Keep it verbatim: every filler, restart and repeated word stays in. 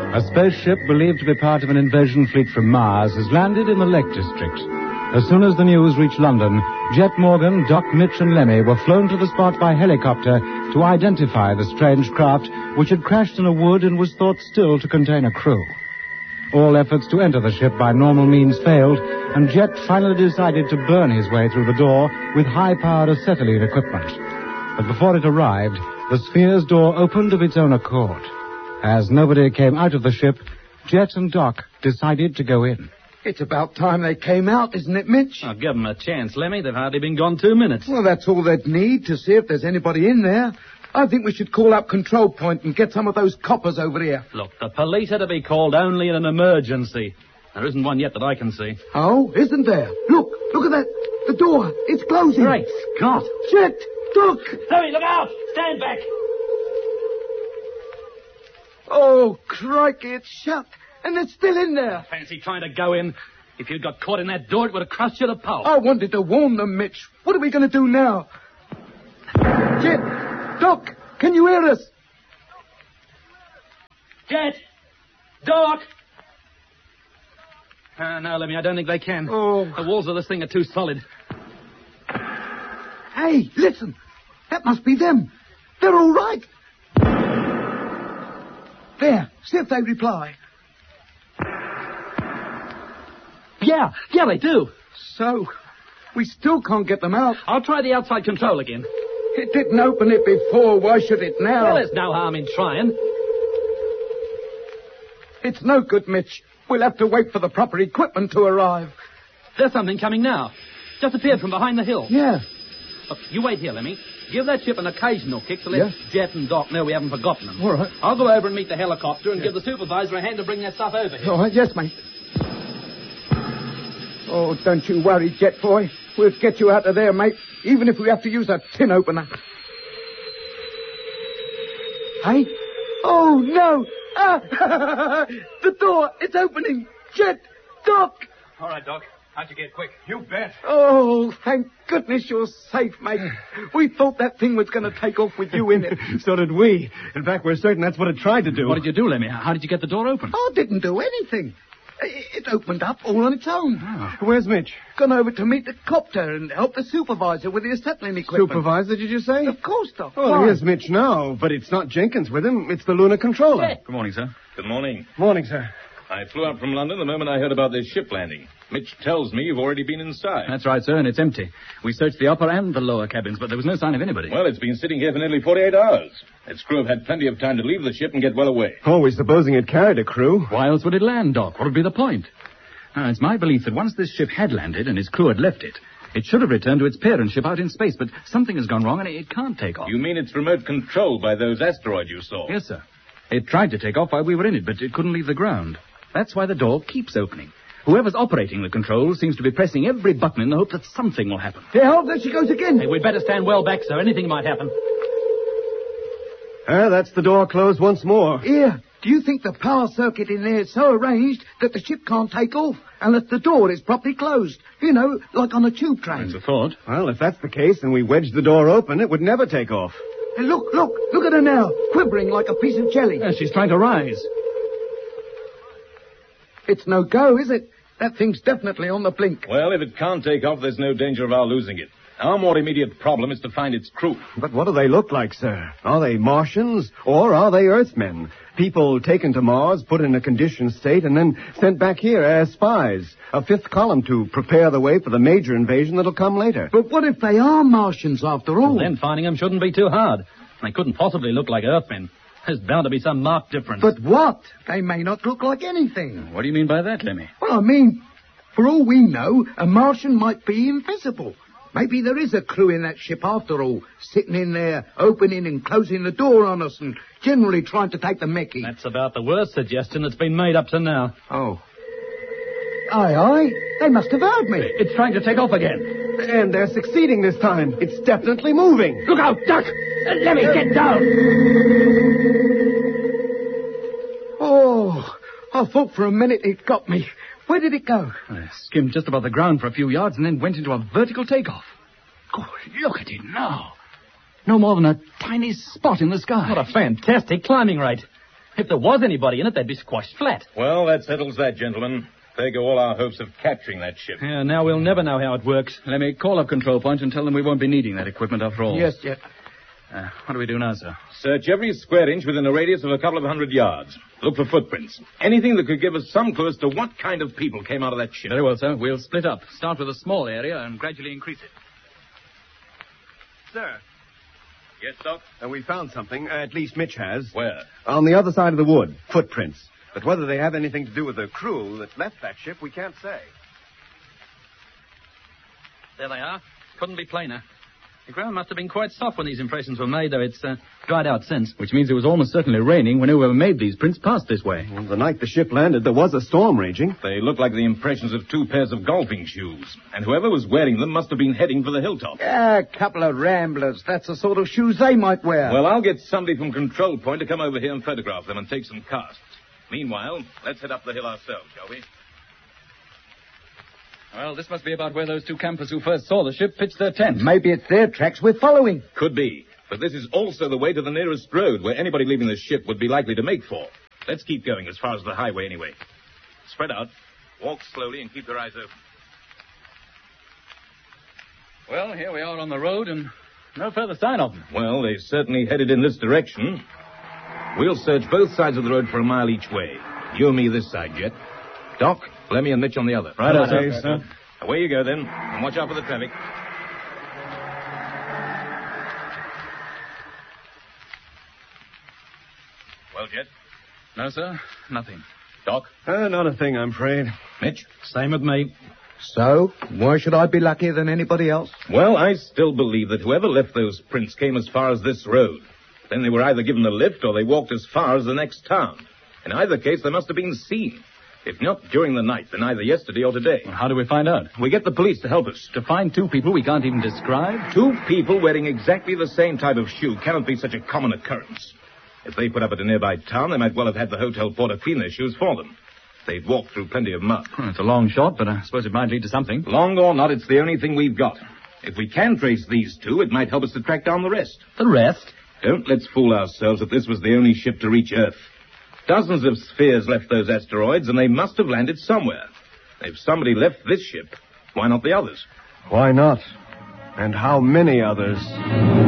A spaceship believed to be part of an invasion fleet from Mars has landed in the Lake District. As soon as the news reached London, Jet Morgan, Doc, Mitch, and Lemmy were flown to the spot by helicopter to identify the strange craft which had crashed in a wood and was thought still to contain a crew. All efforts to enter the ship by normal means failed, and Jet finally decided to burn his way through the door with high-powered acetylene equipment. But before it arrived, the Sphere's door opened of its own accord. As nobody came out of the ship, Jet and Doc decided to go in. It's about time they came out, isn't it, Mitch? I'll give them a chance, Lemmy. They've hardly been gone two minutes. Well, that's all they'd need to see if there's anybody in there. I think we should call up Control Point and get some of those coppers over here. Look, the police are to be called only in an emergency. There isn't one yet that I can see. Oh, isn't there? Look, look at that. The door. It's closing. Great Scott. Jet, Doc. Lemmy, look out. Stand back. Oh, crikey, it's shut. And they're still in there. Fancy trying to go in. If you'd got caught in that door, it would have crushed you to pulp. I wanted to warn them, Mitch. What are we going to do now? Jet, Doc, can you hear us? Jet! Doc! Uh, no, Lemmy, I don't think they can. Oh. The walls of this thing are too solid. Hey, listen. That must be them. They're all right. There, see if they reply. Yeah, yeah, they do. So, we still can't get them out. I'll try the outside control again. It didn't open it before. Why should it now? Well, there's no harm in trying. It's no good, Mitch. We'll have to wait for the proper equipment to arrive. There's something coming now. Just appeared from behind the hill. Yeah. Look, you wait here, Lemmy. Give that ship an occasional kick to let Yeah. Jet and Doc know we haven't forgotten them. All right. I'll go over and meet the helicopter and give the supervisor a hand to bring that stuff over here. All right, yes, mate. Oh, don't you worry, Jet boy. We'll get you out of there, mate, even if we have to use a tin opener. Hey? Oh, no! Ah! The door, it's opening! Jet! Doc! All right, Doc. How'd you get quick? You bet. Oh, thank goodness you're safe, mate. We thought that thing was going to take off with you in it. So did we. In fact, we're certain that's what it tried to do. What did you do, Lemmy? How did you get the door open? I didn't do anything. It opened up all on its own. Oh. Where's Mitch? Gone over to meet the copter and help the supervisor with the acetylene equipment. Supervisor, did you say? Of course, Doc. Oh, Why? here's Mitch now, but it's not Jenkins with him. It's the lunar controller. Yeah. Good morning, sir. Good morning. Morning, sir. I flew out from London the moment I heard about this ship landing. Mitch tells me you've already been inside. That's right, sir, and it's empty. We searched the upper and the lower cabins, but there was no sign of anybody. Well, it's been sitting here for nearly forty-eight hours. Its crew have had plenty of time to leave the ship and get well away. Always supposing it carried a crew. Why else would it land, Doc? What would be the point? Now, it's my belief that once this ship had landed and its crew had left it, it should have returned to its parent ship out in space, but something has gone wrong and it can't take off. You mean it's remote controlled by those asteroids you saw? Yes, sir. It tried to take off while we were in it, but it couldn't leave the ground. That's why the door keeps opening. Whoever's operating the controls seems to be pressing every button in the hope that something will happen. There, there she goes again. Hey, we'd better stand well back, sir. Anything might happen. Ah, that's the door closed once more. Here, do you think the power circuit in there is so arranged that the ship can't take off unless the door is properly closed? You know, like on a tube train. That's a thought. Well, if that's the case and we wedged the door open, it would never take off. Hey, look, look, look at her now, quivering like a piece of jelly. Yeah, she's trying to rise. It's no go, is it? That thing's definitely on the blink. Well, if it can't take off, there's no danger of our losing it. Our more immediate problem is to find its crew. But what do they look like, sir? Are they Martians or are they Earthmen? People taken to Mars, put in a conditioned state, and then sent back here as spies. A fifth column to prepare the way for the major invasion that'll come later. But what if they are Martians after all? Well, then finding them shouldn't be too hard. They couldn't possibly look like Earthmen. There's bound to be some marked difference. But what? They may not look like anything. What do you mean by that, Lemmy? Well, I mean, for all we know, a Martian might be invisible. Maybe there is a crew in that ship after all, sitting in there, opening and closing the door on us and generally trying to take the mickey. That's about the worst suggestion that's been made up to now. Oh. Aye, aye. They must have heard me. It's trying to take off again. And they're succeeding this time. It's definitely moving. Look out, Duck! Uh, Lemmy, get down! Oh, I thought for a minute it got me. Where did it go? Uh, skimmed just above the ground for a few yards and then went into a vertical takeoff. God, look at it now. No more than a tiny spot in the sky. What a fantastic climbing rate. If there was anybody in it, they'd be squashed flat. Well, that settles that, gentlemen. There go all our hopes of capturing that ship. Yeah, now we'll never know how it works. Let me call up control point and tell them we won't be needing that equipment after all. Yes, Jet. Uh, what do we do now, sir? Search every square inch within a radius of a couple of hundred yards. Look for footprints. Anything that could give us some clue as to what kind of people came out of that ship. Very well, sir. We'll split up. Start with a small area and gradually increase it. Sir. Yes, Doc? Uh, we found something. Uh, at least Mitch has. Where? On the other side of the wood. Footprints. But whether they have anything to do with the crew that left that ship, we can't say. There they are. Couldn't be plainer. The ground must have been quite soft when these impressions were made, though it's uh, dried out since. Which means it was almost certainly raining when whoever made these prints passed this way. Well, the night the ship landed, there was a storm raging. They look like the impressions of two pairs of golfing shoes. And whoever was wearing them must have been heading for the hilltop. Yeah, a couple of ramblers. That's the sort of shoes they might wear. Well, I'll get somebody from Control Point to come over here and photograph them and take some casts. Meanwhile, let's head up the hill ourselves, shall we? Well, this must be about where those two campers who first saw the ship pitched their tent. Maybe it's their tracks we're following. Could be. But this is also the way to the nearest road where anybody leaving the ship would be likely to make for. Let's keep going as far as the highway anyway. Spread out. Walk slowly and keep your eyes open. Well, here we are on the road and no further sign of them. Well, they've certainly headed in this direction. We'll search both sides of the road for a mile each way. You and me this side, Jet. Doc, Lemmy and Mitch on the other. Right, right okay, sir. sir. Away you go, then. And watch out for the traffic. Well, Jet? No, sir. Nothing. Doc? Uh, not a thing, I'm afraid. Mitch? Same with me. So, why should I be luckier than anybody else? Well, I still believe that whoever left those prints came as far as this road. Then they were either given a lift or they walked as far as the next town. In either case, they must have been seen. If not during the night, then either yesterday or today. Well, how do we find out? We get the police to help us. To find two people we can't even describe? Two people wearing exactly the same type of shoe cannot be such a common occurrence. If they put up at a nearby town, they might well have had the hotel porter clean their shoes for them. They've walked through plenty of mud. Well, it's a long shot, but I suppose it might lead to something. Long or not, it's the only thing we've got. If we can trace these two, it might help us to track down the rest. The rest? Don't let's fool ourselves that this was the only ship to reach Earth. Dozens of spheres left those asteroids, and they must have landed somewhere. If somebody left this ship, why not the others? Why not? And how many others?